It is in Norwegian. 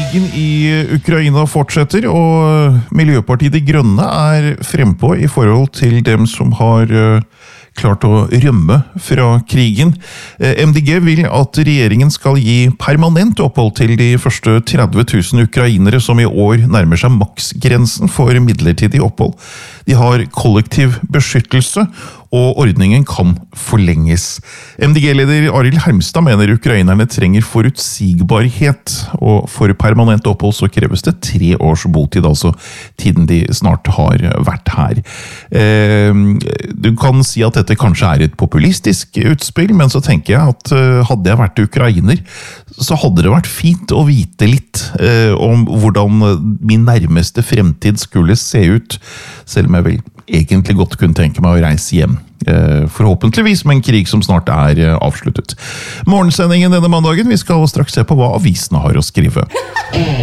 Krigen i Ukraina fortsetter, og Miljøpartiet De Grønne frempå i forhold til dem som har klart å rømme fra krigen. MDG vil at regjeringen skal gi permanent opphold til de første 30 000 ukrainere som i år nærmer seg maksgrensen for midlertidig opphold. De har kollektiv beskyttelse, og ordningen kan forlenges. MDG-leder Arild Hermstad mener ukrainerne trenger forutsigbarhet, og for permanent opphold så kreves det 3 års botid, altså tiden de snart har vært her. Du kan si at dette kanskje et populistisk utspill, men så tenker jeg at hadde jeg vært ukrainer, så hadde det vært fint å vite litt om hvordan min nærmeste fremtid skulle se ut, selv om jeg vel egentlig godt kunne tenke meg å reise hjem. Forhåpentligvis med en krig som snart avsluttet. Morgensendingen denne mandagen, vi skal straks se på hva avisene har å skrive.